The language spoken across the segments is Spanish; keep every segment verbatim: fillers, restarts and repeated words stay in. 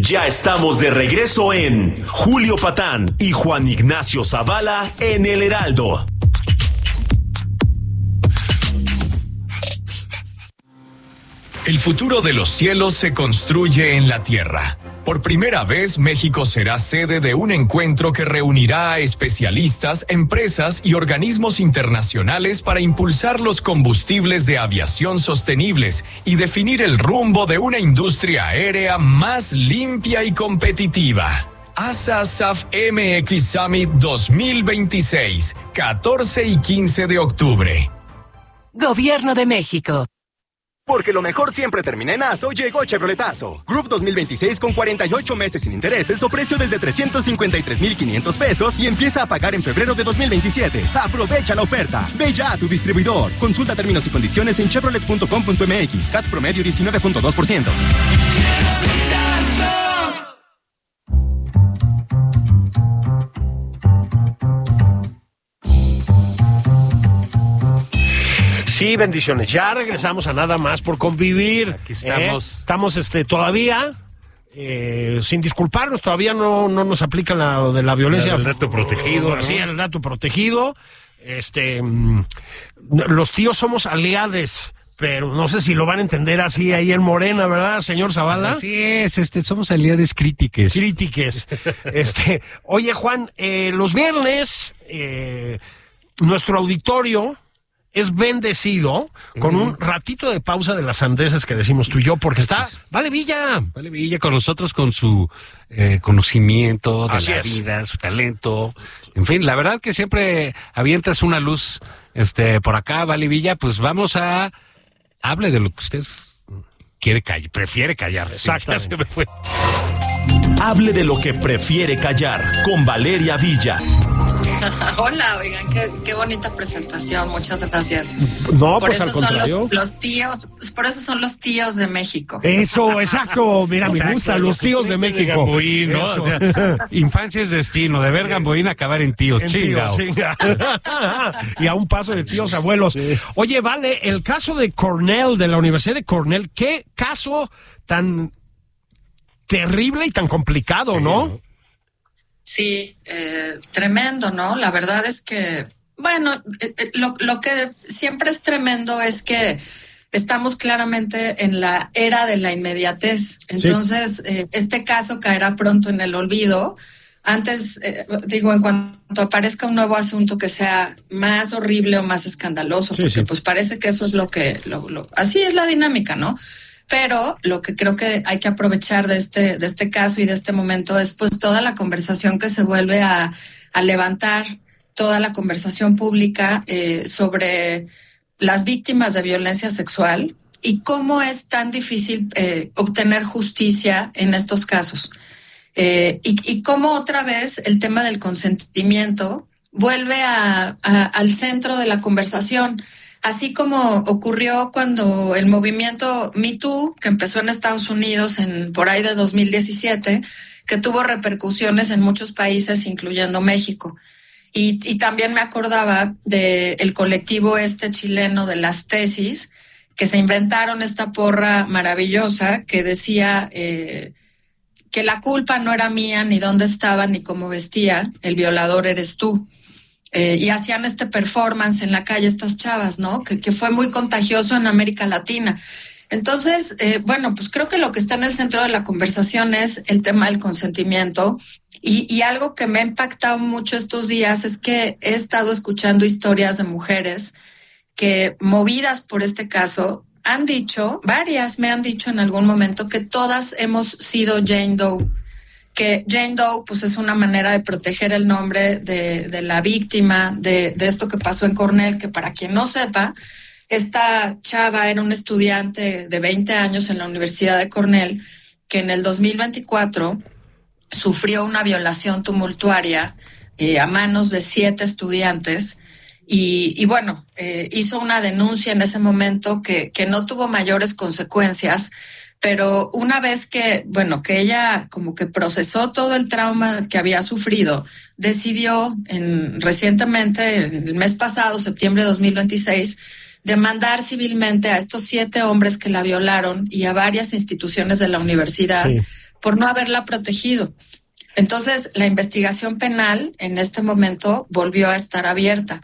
Ya estamos de regreso en Julio Patán y Juan Ignacio Zavala en El Heraldo. El futuro de los cielos se construye en la tierra. Por primera vez, México será sede de un encuentro que reunirá a especialistas, empresas y organismos internacionales para impulsar los combustibles de aviación sostenibles y definir el rumbo de una industria aérea más limpia y competitiva. ASA S A F M X Summit dos mil veintiséis, catorce y quince de octubre. Gobierno de México. Porque lo mejor siempre termina en Aso, llegó Chevroletazo. Group dos mil veintiséis con cuarenta y ocho meses sin intereses o precio desde trescientos cincuenta y tres mil quinientos pesos y empieza a pagar en febrero de dos mil veintisiete. Aprovecha la oferta. Ve ya a tu distribuidor. Consulta términos y condiciones en chevrolet punto com punto m x. C A T promedio diecinueve punto dos por ciento. Sí, bendiciones. Ya regresamos a Nada Más por Convivir. Aquí estamos. ¿Eh? Estamos este, todavía, eh, sin disculparnos, todavía no, no nos aplican la de la violencia. El dato protegido, ¿no? Sí, el dato protegido. Este, mm, los tíos somos aliades, pero no sé si lo van a entender así ahí en Morena, ¿verdad, señor Zavala? Así es, este, somos aliades crítiques. Crítiques. este, oye, Juan, eh, los viernes, eh, nuestro auditorio es bendecido con un ratito de pausa de las sandeces que decimos tú y yo, porque está Vale Villa. Vale Villa con nosotros, con su eh, conocimiento de Así la es. vida, su talento. En fin, la verdad que siempre avientas una luz este por acá, Vale Villa. Pues vamos a... Hable de lo que usted quiere callar, prefiere callar. Exactamente. Sí, ya se me fue. Hable de lo que prefiere callar con Valeria Villa. Hola, oigan, qué, qué bonita presentación, muchas gracias. No, por pues eso al son contrario. los, los tíos, por eso son los tíos de México. Eso, exacto. Mira, me Exacto, gustan los tíos de México. Gamboín, ¿no? Eso. O sea, infancia es destino, de ver Gamboín acabar en tíos, En chingao. tíos, chinga. Y a un paso de tíos abuelos. Sí. Oye, Vale, el caso de Cornell, de la Universidad de Cornell, qué caso tan terrible y tan complicado, sí, ¿no? ¿no? Sí, eh, tremendo, ¿no? La verdad es que, bueno, eh, lo, lo que siempre es tremendo es que estamos claramente en la era de la inmediatez. Entonces, sí. eh, este caso caerá pronto en el olvido. Antes, eh, digo, en cuanto aparezca un nuevo asunto que sea más horrible o más escandaloso, sí, porque sí. pues parece que eso es lo que, lo, lo, así es la dinámica, ¿no? Pero lo que creo que hay que aprovechar de este, de este caso y de este momento es pues toda la conversación que se vuelve a, a levantar, toda la conversación pública eh, sobre las víctimas de violencia sexual y cómo es tan difícil eh, obtener justicia en estos casos. Eh, y, y cómo otra vez el tema del consentimiento vuelve a, a, al centro de la conversación. Así como ocurrió cuando el movimiento Me Too, que empezó en Estados Unidos en por ahí de dos mil diecisiete, que tuvo repercusiones en muchos países, incluyendo México. Y, y también me acordaba del colectivo este chileno de las tesis, que se inventaron esta porra maravillosa que decía eh, que la culpa no era mía, ni dónde estaba, ni cómo vestía, el violador eres tú. Eh, y hacían este performance en la calle estas chavas, ¿no? Que, que fue muy contagioso en América Latina. Entonces, eh, bueno, pues creo que lo que está en el centro de la conversación es el tema del consentimiento. Y, y algo que me ha impactado mucho estos días es que he estado escuchando historias de mujeres que, movidas por este caso, han dicho, varias me han dicho en algún momento que todas hemos sido Jane Doe. Que Jane Doe pues es una manera de proteger el nombre de, de la víctima de, de esto que pasó en Cornell, que para quien no sepa, esta chava era una estudiante de veinte años en la Universidad de Cornell que en el dos mil veinticuatro sufrió una violación tumultuaria eh, a manos de siete estudiantes y, y bueno, eh, hizo una denuncia en ese momento que, que no tuvo mayores consecuencias. Pero una vez que, bueno, que ella como que procesó todo el trauma que había sufrido, decidió en, recientemente, en el mes pasado, septiembre de dos mil veintiséis, demandar civilmente a estos siete hombres que la violaron y a varias instituciones de la universidad, sí. por no haberla protegido. Entonces, la investigación penal en este momento volvió a estar abierta.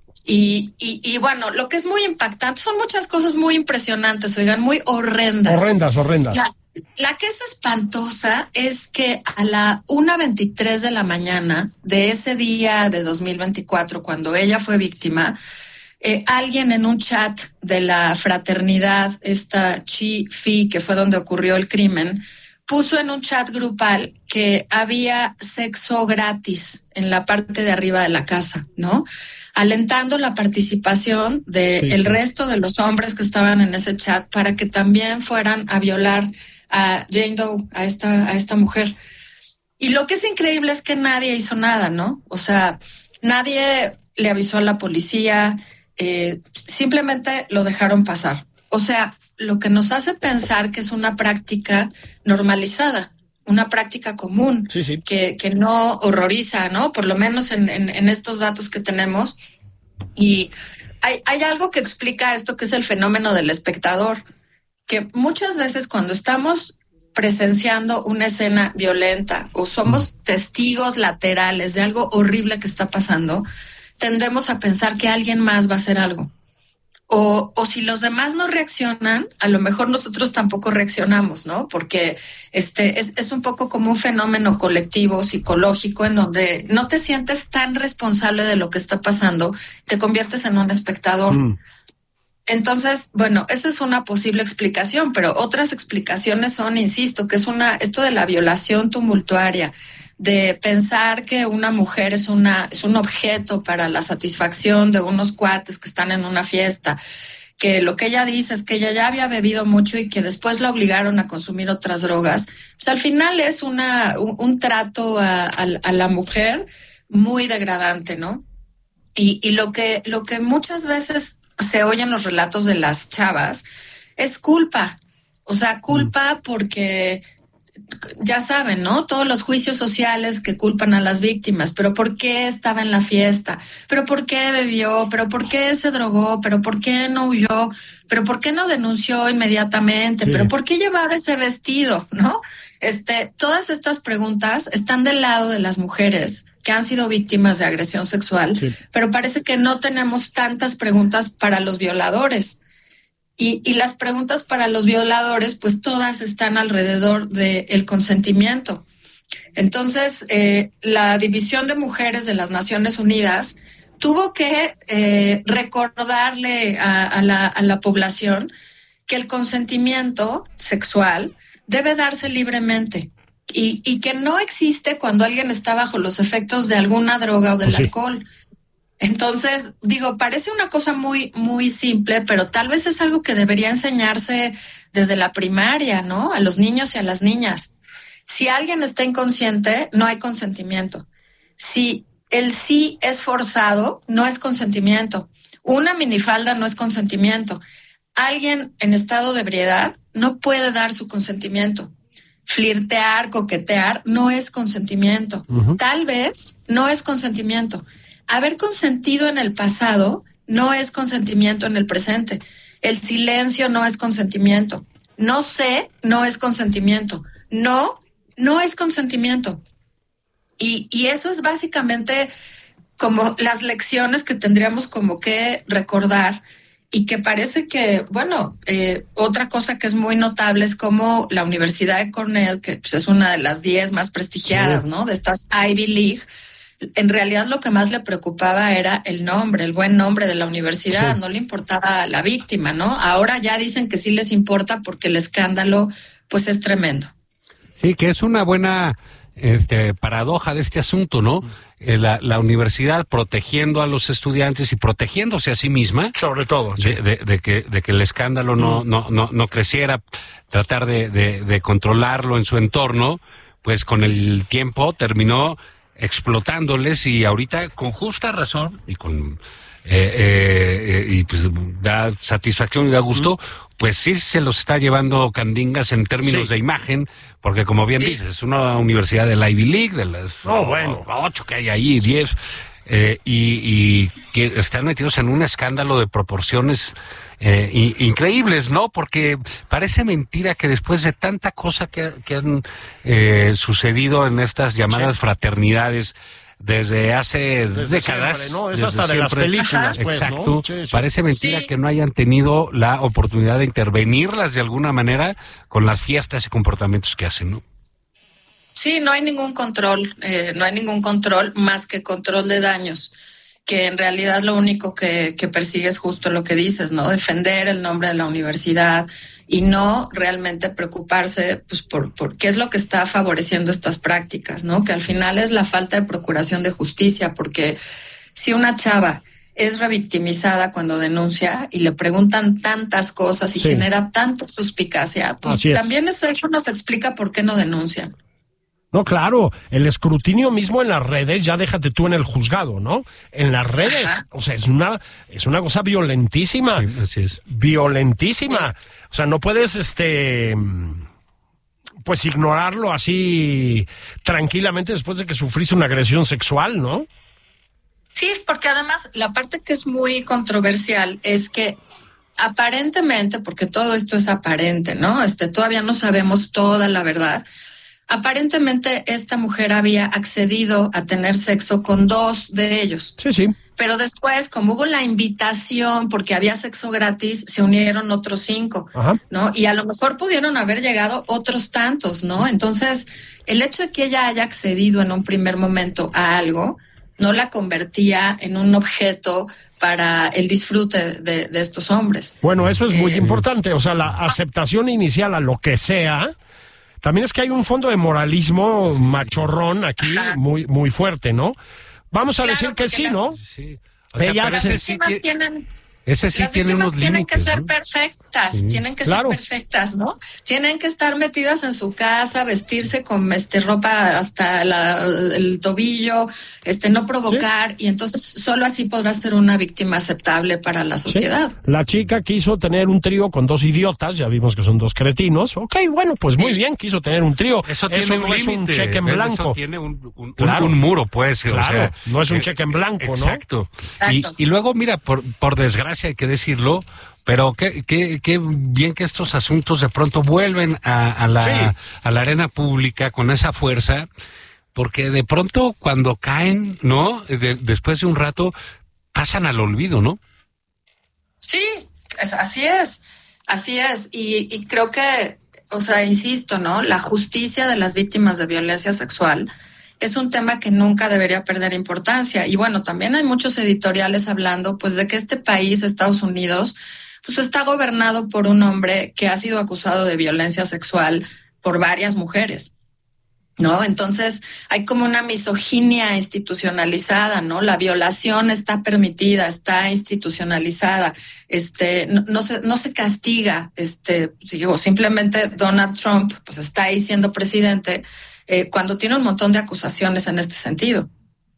Y, y, y bueno, lo que es muy impactante, son muchas cosas muy impresionantes, oigan, muy horrendas. Horrendas, horrendas. La, la que es espantosa es que a la una veintitrés de la mañana de ese día de dos mil veinticuatro, cuando ella fue víctima, eh, alguien en un chat de la fraternidad, esta Chi Phi, que fue donde ocurrió el crimen, puso en un chat grupal que había sexo gratis en la parte de arriba de la casa, ¿no? Alentando la participación de sí, el sí. resto de los hombres que estaban en ese chat para que también fueran a violar a Jane Doe, a esta, a esta mujer. Y lo que es increíble es que nadie hizo nada, ¿no? O sea, nadie le avisó a la policía, eh, simplemente lo dejaron pasar. O sea, lo que nos hace pensar que es una práctica normalizada, una práctica común, sí, sí. Que, que no horroriza, ¿no? Por lo menos en, en, en estos datos que tenemos. Y hay, hay algo que explica esto, que es el fenómeno del espectador, que muchas veces cuando estamos presenciando una escena violenta o somos testigos laterales de algo horrible que está pasando, tendemos a pensar que alguien más va a hacer algo. O, o si los demás no reaccionan, a lo mejor nosotros tampoco reaccionamos, ¿no? Porque este es, es un poco como un fenómeno colectivo, psicológico, en donde no te sientes tan responsable de lo que está pasando, te conviertes en un espectador. Mm. Entonces, bueno, esa es una posible explicación, pero otras explicaciones son, insisto, que es una esto de la violación tumultuaria, de pensar que una mujer es una es un objeto para la satisfacción de unos cuates que están en una fiesta, que lo que ella dice es que ella ya había bebido mucho y que después la obligaron a consumir otras drogas. Pues al final es una un, un trato a, a, a la mujer muy degradante, ¿no? Y, y lo que lo que muchas veces se oye en los relatos de las chavas es culpa, o sea, culpa mm. porque ya saben, ¿no? Todos los juicios sociales que culpan a las víctimas, pero ¿por qué estaba en la fiesta? ¿Pero por qué bebió? ¿Pero por qué se drogó? ¿Pero por qué no huyó? ¿Pero por qué no denunció inmediatamente? Sí. ¿Pero por qué llevaba ese vestido? ¿No? Este, todas estas preguntas están del lado de las mujeres que han sido víctimas de agresión sexual, sí. pero parece que no tenemos tantas preguntas para los violadores. Y, y las preguntas para los violadores, pues todas están alrededor del consentimiento. Entonces, eh, la División de Mujeres de las Naciones Unidas tuvo que eh, recordarle a, a, la, a la población que el consentimiento sexual debe darse libremente y, y que no existe cuando alguien está bajo los efectos de alguna droga o del sí. alcohol. Entonces, digo, parece una cosa muy, muy simple, pero tal vez es algo que debería enseñarse desde la primaria, ¿no? A los niños y a las niñas. Si alguien está inconsciente, no hay consentimiento. Si el sí es forzado, no es consentimiento. Una minifalda no es consentimiento. Alguien en estado de ebriedad no puede dar su consentimiento. Flirtear, coquetear, no es consentimiento. Uh-huh. Tal vez no es consentimiento. Haber consentido en el pasado no es consentimiento en el presente. El silencio no es consentimiento. No sé, no es consentimiento. No, no es consentimiento. Y, y eso es básicamente como las lecciones que tendríamos como que recordar y que parece que, bueno, eh, otra cosa que es muy notable es como la Universidad de Cornell, que pues, es una de las diez más prestigiadas, sí. ¿no? De estas Ivy League. En realidad lo que más le preocupaba era el nombre, el buen nombre de la universidad, sí. no le importaba a la víctima, ¿no? Ahora ya dicen que sí les importa porque el escándalo, pues, es tremendo. Sí, que es una buena este, paradoja de este asunto, ¿no? Eh, la, la universidad protegiendo a los estudiantes y protegiéndose a sí misma. Sobre todo, sí. De, de, de, que, de que el escándalo no, no, no, no creciera, tratar de, de, de controlarlo en su entorno, pues con el tiempo terminó explotándoles y ahorita con justa razón y con eh, eh, y pues da satisfacción y da gusto, mm. pues sí se los está llevando candingas en términos sí. de imagen, porque como bien sí. dices, es una universidad de la Ivy League, de las oh, bueno. ocho que hay ahí, diez, eh, y, y que están metidos en un escándalo de proporciones eh, i- increíbles, ¿no? Porque parece mentira que después de tanta cosa que, que han eh, sucedido en estas llamadas Sí. fraternidades desde hace Desde décadas, siempre, ¿no? Es desde hasta de las siempre. películas, pues, ¿no? Exacto. Sí, sí. Parece mentira Sí. que no hayan tenido la oportunidad de intervenirlas de alguna manera con las fiestas y comportamientos que hacen, ¿no? Sí, no hay ningún control, eh, no hay ningún control más que control de daños, que en realidad lo único que, que persigue es justo lo que dices, ¿no? Defender el nombre de la universidad y no realmente preocuparse pues, por, por qué es lo que está favoreciendo estas prácticas, ¿no? Que al final es la falta de procuración de justicia, porque si una chava es revictimizada cuando denuncia y le preguntan tantas cosas y Sí. genera tanta suspicacia, pues Así es. también eso, eso nos explica por qué no denuncian. No, claro, el escrutinio mismo en las redes, ya déjate tú en el juzgado, ¿no? En las redes, Ajá. o sea, es una, es una cosa violentísima. Sí, así es. Violentísima. O sea, no puedes, este, pues ignorarlo así tranquilamente después de que sufriste una agresión sexual, ¿no? Sí, porque además la parte que es muy controversial es que aparentemente, porque todo esto es aparente, ¿no? Este, todavía no sabemos toda la verdad. Aparentemente esta mujer había accedido a tener sexo con dos de ellos. Sí, sí. Pero después, como hubo la invitación, porque había sexo gratis, se unieron otros cinco, Ajá. ¿no? Y a lo mejor pudieron haber llegado otros tantos, ¿no? Entonces, el hecho de que ella haya accedido en un primer momento a algo, no la convertía en un objeto para el disfrute de, de estos hombres. Bueno, eso es muy Eh, importante. O sea, la aceptación inicial a lo que sea. También es que hay un fondo de moralismo machorrón aquí Ajá. muy, muy fuerte, ¿no? Vamos a Claro, decir que porque sí, las- ¿no? Sí. O sea, Ella pero Las se- ese sí, víctimas tie- tienen... ese sí Las tiene víctimas unos tienen que límites, ser ¿no? perfectas, Sí, tienen que claro. ser perfectas, ¿no? Tienen que estar metidas en su casa, vestirse con este ropa hasta la- el tobillo, este no provocar, y entonces solo así podrá ser una víctima aceptable para la Sí. sociedad. La chica quiso tener un trío con dos idiotas, ya vimos que son dos cretinos. Ok, bueno, pues muy Sí. bien, quiso tener un trío. Eso tiene un no es un límite, cheque en ¿ves? blanco. Eso tiene un, un- Claro. un muro, pues. o Claro, sea, no es un eh, cheque en blanco, ¿no? Exacto. Exacto. Y, y luego, mira, por, por desgracia hay que decirlo, pero qué, qué, qué bien que estos asuntos de pronto vuelven a, a, la, Sí. a la arena pública con esa fuerza, porque de pronto cuando caen, ¿no? De- después de un rato, pasan al olvido, ¿no? Sí, es, así es, así es. Y, y creo que, o sea, insisto, ¿no? La justicia de las víctimas de violencia sexual es un tema que nunca debería perder importancia. Y bueno, también hay muchos editoriales hablando, pues, de que este país, Estados Unidos, pues está gobernado por un hombre que ha sido acusado de violencia sexual por varias mujeres, ¿no? Entonces hay como una misoginia institucionalizada, ¿no? La violación está permitida, está institucionalizada, este, no, no se, no se castiga, este, digo, simplemente Donald Trump, pues está ahí siendo presidente, eh, cuando tiene un montón de acusaciones en este sentido.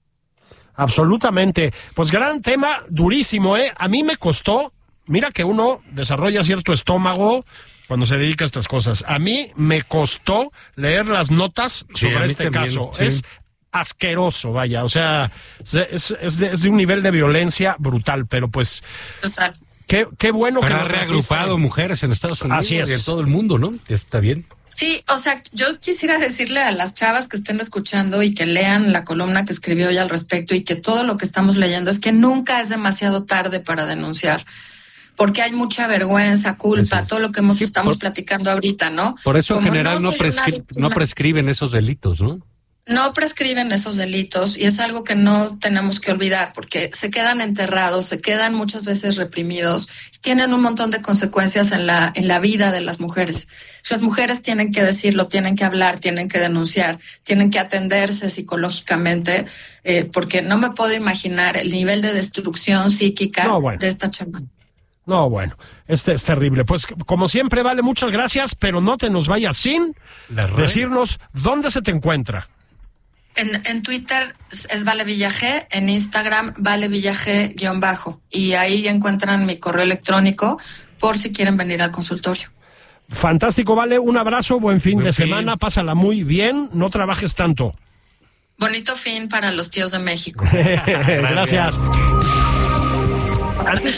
Absolutamente. Pues gran tema, durísimo, ¿eh? A mí me costó, mira que uno desarrolla cierto estómago cuando se dedica a estas cosas. A mí me costó leer las notas Sí, a sobre mí este también, caso. sí. Es asqueroso, vaya. O sea, es, es, de, es de un nivel de violencia brutal, pero pues Total. qué, qué bueno Pero que ha lo reagrupado trajiste. mujeres en Estados Unidos Así es. y en todo el mundo, ¿no? Está bien. Sí, o sea, yo quisiera decirle a las chavas que estén escuchando y que lean la columna que escribió hoy al respecto y que todo lo que estamos leyendo es que nunca es demasiado tarde para denunciar, porque hay mucha vergüenza, culpa, Así es. todo lo que hemos, Sí, estamos por- platicando ahorita, ¿no? Por eso en Como general no, soy una prescri- víctima- no prescriben esos delitos, ¿no? no prescriben esos delitos y es algo que no tenemos que olvidar porque se quedan enterrados, se quedan muchas veces reprimidos, tienen un montón de consecuencias en la, en la vida de las mujeres. Las mujeres tienen que decirlo, tienen que hablar, tienen que denunciar, tienen que atenderse psicológicamente, eh, porque no me puedo imaginar el nivel de destrucción psíquica No, bueno. de esta chama. No, bueno, este es terrible. Pues como siempre, Vale, muchas gracias, pero no te nos vayas sin Las redes. decirnos dónde se te encuentra. En, en Twitter es es Vale Villagé, en Instagram Vale Villagé guión bajo y ahí encuentran mi correo electrónico por si quieren venir al consultorio. Fantástico, Vale, un abrazo, buen fin Buen de fin. semana, pásala muy bien, no trabajes tanto. Bonito fin para los tíos de México. Gracias. Antes